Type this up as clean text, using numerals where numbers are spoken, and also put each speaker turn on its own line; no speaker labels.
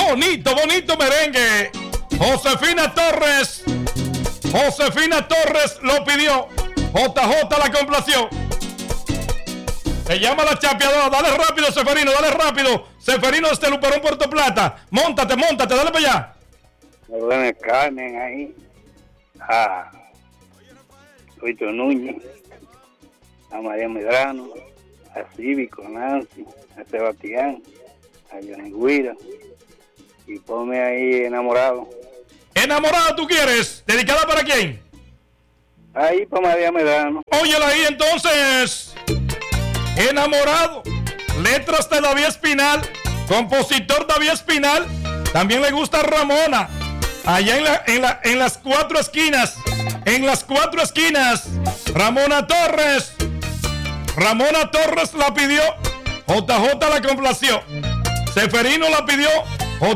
bonito, bonito merengue. Josefina Torres lo pidió. JJ la complació. Se llama La Chapeadora. Dale rápido, Seferino, dale rápido. Seferino desde Luperón, Puerto Plata. Móntate, dale para allá.
Perdón, Carmen ahí. Luito Núñez. A María Medrano. A Cívico, a Nancy. A Sebastián. A Johnny Guira. Y ponme ahí Enamorado.
¿Enamorado tú quieres? ¿Dedicada para quién?
Ahí para María Medrano.
Óyela ahí entonces. Enamorado. Letras de David Espinal. Compositor David Espinal. También le gusta Ramona. Allá en las cuatro esquinas. En las cuatro esquinas. Ramona Torres la pidió. JJ la complació. Seferino la pidió.